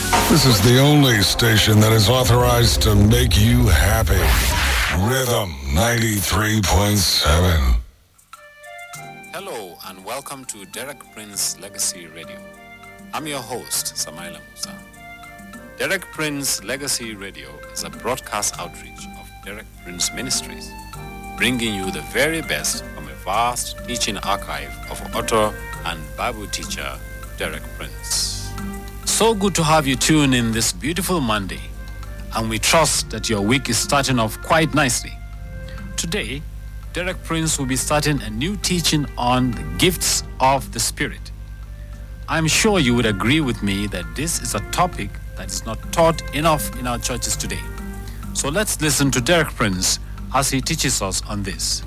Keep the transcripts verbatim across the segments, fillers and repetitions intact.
This is the only station that is authorized to make you happy. Rhythm ninety-three point seven. Hello and welcome to Derek Prince Legacy Radio. I'm your host, Samaila Musa. Derek Prince Legacy Radio is a broadcast outreach of Derek Prince Ministries, bringing you the very best from a vast teaching archive of author and Bible teacher Derek Prince. So good to have you tune in this beautiful Monday, and we trust that your week is starting off quite nicely. Today, Derek Prince will be starting a new teaching on the gifts of the Spirit. I'm sure you would agree with me that this is a topic that is not taught enough in our churches today. So let's listen to Derek Prince as he teaches us on this.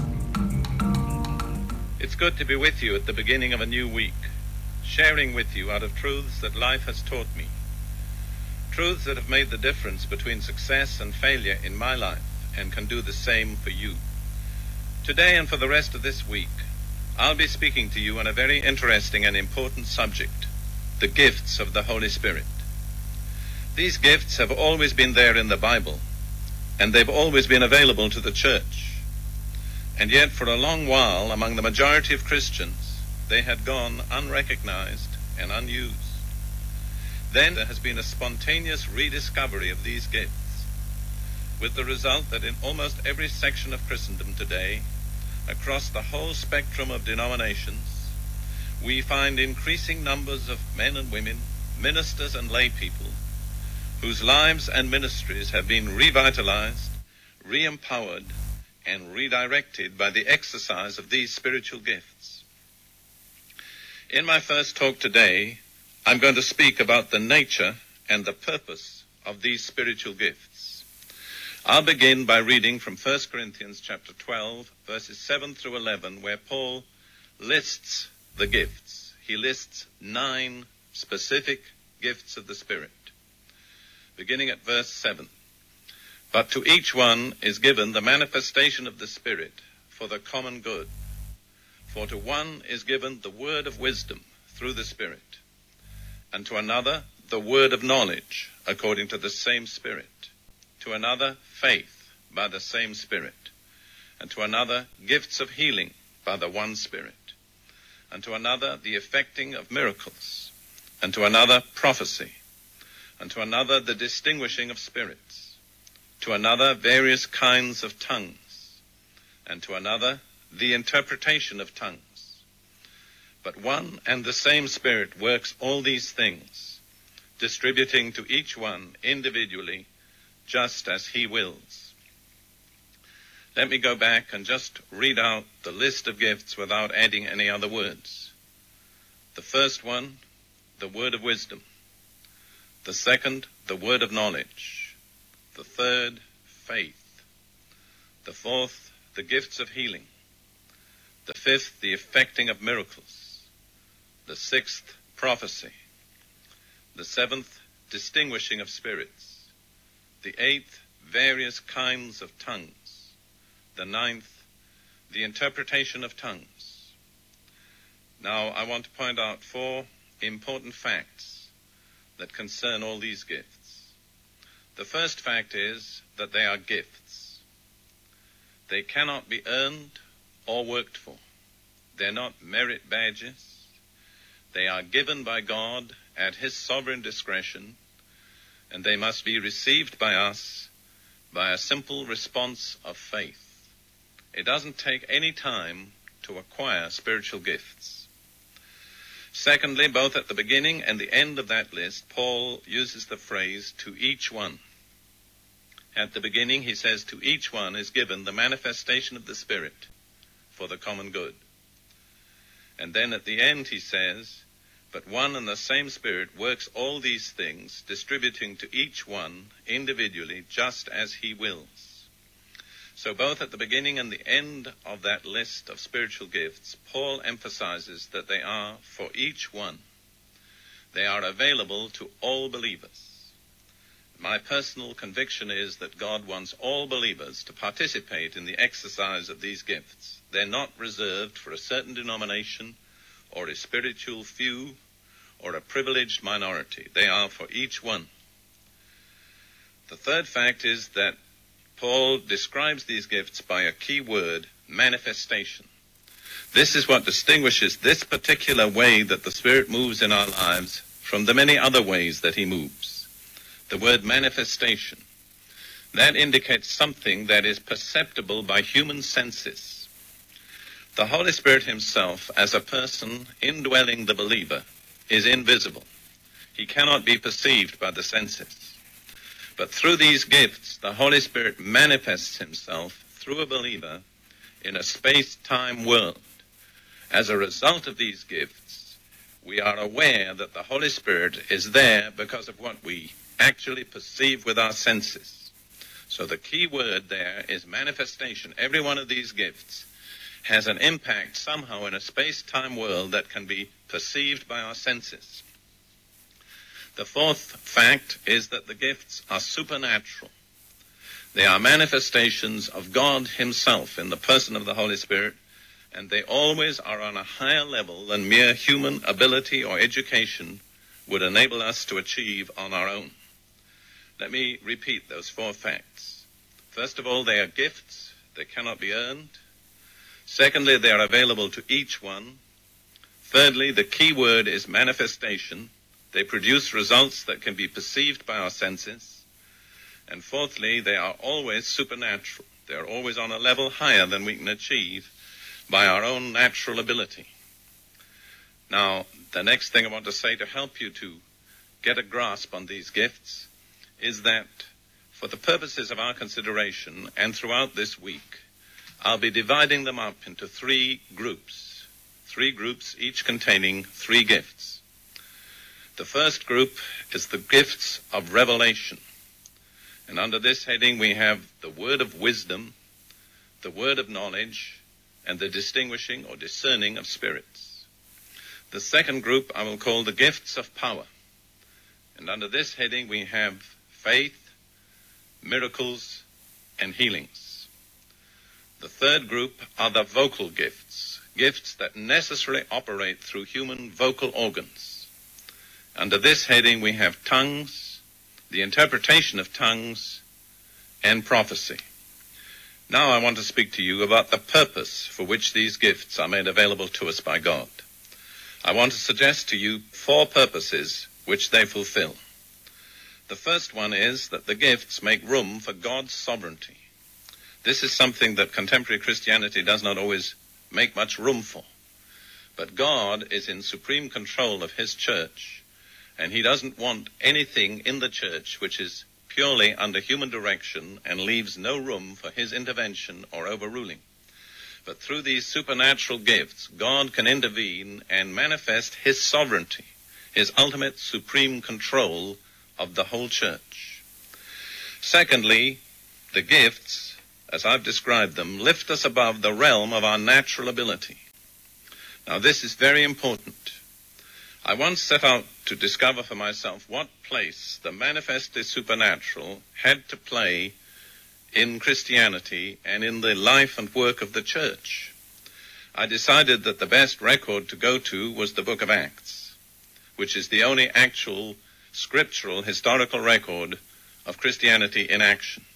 It's good to be with you at the beginning of a new week, sharing with you out of truths that life has taught me, truths that have made the difference between success and failure in my life and can do the same for you. Today and for the rest of this week, I'll be speaking to you on a very interesting and important subject, the gifts of the Holy Spirit. These gifts have always been there in the Bible, and they've always been available to the church. And yet for a long while, among the majority of Christians, they had gone unrecognized and unused. Then there has been a spontaneous rediscovery of these gifts, with the result that in almost every section of Christendom today, across the whole spectrum of denominations, we find increasing numbers of men and women, ministers and lay people, whose lives and ministries have been revitalized, re-empowered, and redirected by the exercise of these spiritual gifts. In my first talk today, I'm going to speak about the nature and the purpose of these spiritual gifts. I'll begin by reading from First Corinthians chapter twelve, verses seven through eleven, where Paul lists the gifts. He lists nine specific gifts of the Spirit. Beginning at verse seven. But to each one is given the manifestation of the Spirit for the common good. For to one is given the word of wisdom through the Spirit, and to another the word of knowledge according to the same Spirit, to another faith by the same Spirit, and to another gifts of healing by the one Spirit, and to another the effecting of miracles, and to another prophecy, and to another the distinguishing of spirits, to another various kinds of tongues, and to another the interpretation of tongues. But one and the same Spirit works all these things, distributing to each one individually just as he wills. Let me go back and just read out the list of gifts without adding any other words. The first one, the word of wisdom. The second, the word of knowledge. The third, faith. The fourth, the gifts of healing. The fifth, the effecting of miracles. The sixth, prophecy. The seventh, distinguishing of spirits. The eighth, various kinds of tongues. The ninth, the interpretation of tongues. Now, I want to point out four important facts that concern all these gifts. The first fact is that they are gifts. They cannot be earned or worked for. They're not merit badges. They are given by God at His sovereign discretion, and they must be received by us by a simple response of faith. It doesn't take any time to acquire spiritual gifts. Secondly, both at the beginning and the end of that list, Paul uses the phrase, to each one. At the beginning, he says, to each one is given the manifestation of the Spirit for the common good. And then at the end he says, but one and the same Spirit works all these things, distributing to each one individually just as he wills. So both at the beginning and the end of that list of spiritual gifts, Paul emphasizes that they are for each one. They are available to all believers. My personal conviction is that God wants all believers to participate in the exercise of these gifts. They're not reserved for a certain denomination or a spiritual few or a privileged minority. They are for each one. The third fact is that Paul describes these gifts by a key word, manifestation. This is what distinguishes this particular way that the Spirit moves in our lives from the many other ways that he moves. The word manifestation. That indicates something that is perceptible by human senses. The Holy Spirit himself, as a person indwelling the believer, is invisible. He cannot be perceived by the senses. But through these gifts, the Holy Spirit manifests himself through a believer in a space-time world. As a result of these gifts, we are aware that the Holy Spirit is there because of what we actually perceive with our senses. So the key word there is manifestation. Every one of these gifts has an impact somehow in a space-time world that can be perceived by our senses. The fourth fact is that the gifts are supernatural. They are manifestations of God himself in the person of the Holy Spirit, and they always are on a higher level than mere human ability or education would enable us to achieve on our own. Let me repeat those four facts. First of all, they are gifts. They cannot be earned. Secondly, they are available to each one. Thirdly, the key word is manifestation. They produce results that can be perceived by our senses. And fourthly, they are always supernatural. They are always on a level higher than we can achieve by our own natural ability. Now, the next thing I want to say to help you to get a grasp on these gifts is that for the purposes of our consideration and throughout this week, I'll be dividing them up into three groups, three groups each containing three gifts. The first group is the gifts of revelation. And under this heading we have the word of wisdom, the word of knowledge, and the distinguishing or discerning of spirits. The second group I will call the gifts of power. And under this heading we have faith, miracles, and healings. The third group are the vocal gifts, gifts that necessarily operate through human vocal organs. Under this heading we have tongues, the interpretation of tongues, and prophecy. Now I want to speak to you about the purpose for which these gifts are made available to us by God. I want to suggest to you four purposes which they fulfill. The first one is that the gifts make room for God's sovereignty. This is something that contemporary Christianity does not always make much room for. But God is in supreme control of his church, and he doesn't want anything in the church which is purely under human direction and leaves no room for his intervention or overruling. But through these supernatural gifts, God can intervene and manifest his sovereignty, his ultimate supreme control of the whole church. Secondly, the gifts, as I've described them, lift us above the realm of our natural ability. Now, this is very important. I once set out to discover for myself what place the manifestly supernatural had to play in Christianity and in the life and work of the church. I decided that the best record to go to was the book of Acts, which is the only actual scriptural historical record of Christianity in action.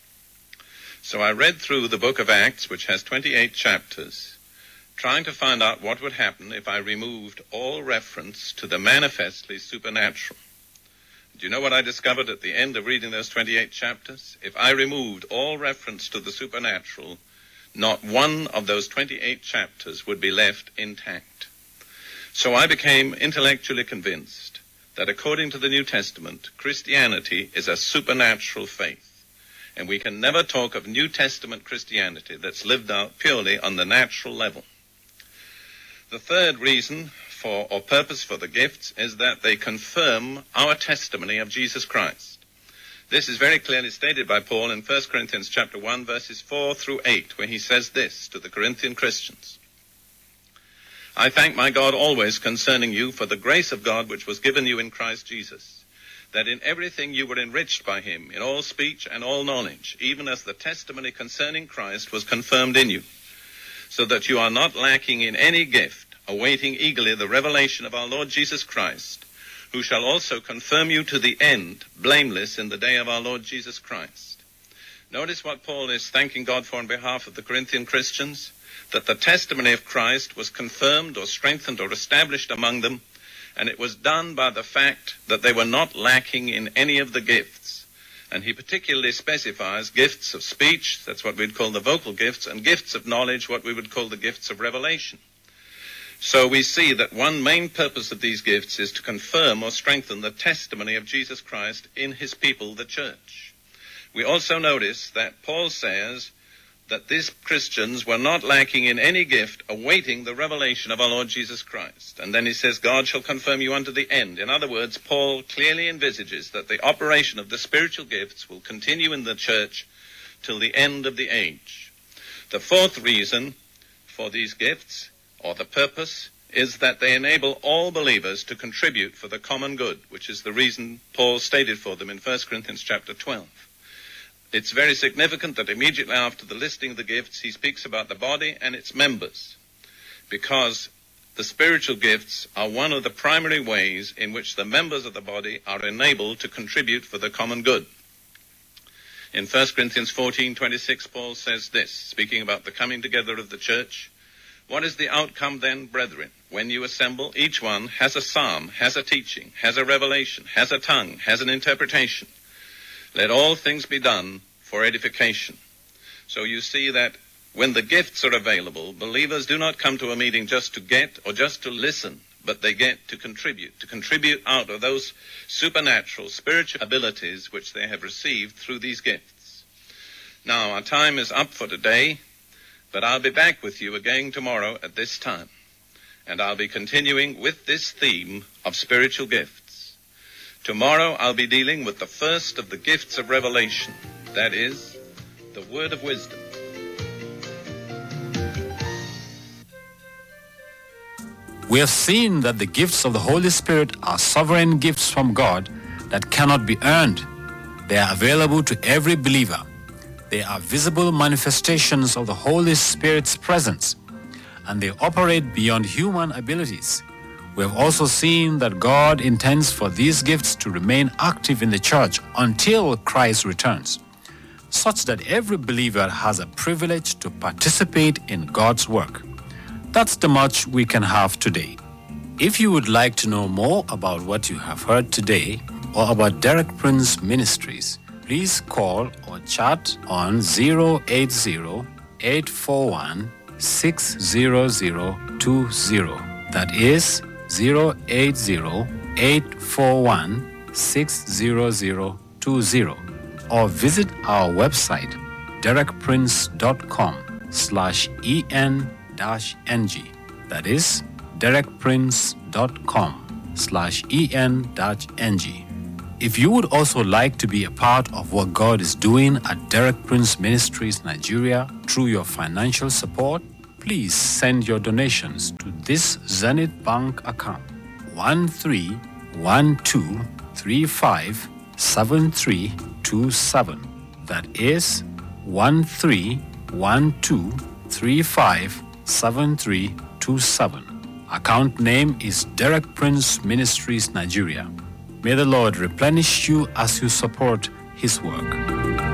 So I read through the book of Acts, which has twenty-eight chapters, trying to find out what would happen if I removed all reference to the manifestly supernatural. Do you know what I discovered at the end of reading those twenty-eight chapters? If I removed all reference to the supernatural, not one of those twenty-eight chapters would be left intact. So I became intellectually convinced that according to the New Testament, Christianity is a supernatural faith. And we can never talk of New Testament Christianity that's lived out purely on the natural level. The third reason for or purpose for the gifts is that they confirm our testimony of Jesus Christ. This is very clearly stated by Paul in First Corinthians chapter one, verses four through eight, where he says this to the Corinthian Christians. I thank my God always concerning you for the grace of God which was given you in Christ Jesus, that in everything you were enriched by him, in all speech and all knowledge, even as the testimony concerning Christ was confirmed in you, so that you are not lacking in any gift, awaiting eagerly the revelation of our Lord Jesus Christ, who shall also confirm you to the end, blameless in the day of our Lord Jesus Christ. Notice what Paul is thanking God for on behalf of the Corinthian Christians, that the testimony of Christ was confirmed or strengthened or established among them, and it was done by the fact that they were not lacking in any of the gifts. And he particularly specifies gifts of speech, that's what we'd call the vocal gifts, and gifts of knowledge, what we would call the gifts of revelation. So we see that one main purpose of these gifts is to confirm or strengthen the testimony of Jesus Christ in his people, the church. We also notice that Paul says that these Christians were not lacking in any gift, awaiting the revelation of our Lord Jesus Christ. And then he says, God shall confirm you unto the end. In other words, Paul clearly envisages that the operation of the spiritual gifts will continue in the church till the end of the age. The fourth reason for these gifts, or the purpose, is that they enable all believers to contribute for the common good, which is the reason Paul stated for them in First Corinthians chapter twelve. It's very significant that immediately after the listing of the gifts, he speaks about the body and its members, because the spiritual gifts are one of the primary ways in which the members of the body are enabled to contribute for the common good. In First Corinthians fourteen twenty-six, Paul says this, speaking about the coming together of the church: what is the outcome then, brethren? When you assemble, each one has a psalm, has a teaching, has a revelation, has a tongue, has an interpretation. Let all things be done for edification. So you see that when the gifts are available, believers do not come to a meeting just to get or just to listen, but they get to contribute, to contribute out of those supernatural spiritual abilities which they have received through these gifts. Now, our time is up for today, but I'll be back with you again tomorrow at this time, and I'll be continuing with this theme of spiritual gifts. Tomorrow I'll be dealing with the first of the gifts of revelation, that is, the word of wisdom. We have seen that the gifts of the Holy Spirit are sovereign gifts from God that cannot be earned. They are available to every believer. They are visible manifestations of the Holy Spirit's presence, and they operate beyond human abilities. We have also seen that God intends for these gifts to remain active in the church until Christ returns, such that every believer has a privilege to participate in God's work. That's the much we can have today. If you would like to know more about what you have heard today or about Derek Prince Ministries, please call or chat on zero eight zero, eight four one, six zero zero two zero. That is zero eight zero, eight four one, six zero zero two zero, or visit our website derekprince.com slash en dash ng. That is derekprince.com slash en dash ng. If you would also like to be a part of what God is doing at Derek Prince Ministries Nigeria through your financial support, please send your donations to this Zenith Bank account one three one two three five seven three two seven. That is one three one two three five seven three two seven. Account name is Derek Prince Ministries Nigeria. May the Lord replenish you as you support his work.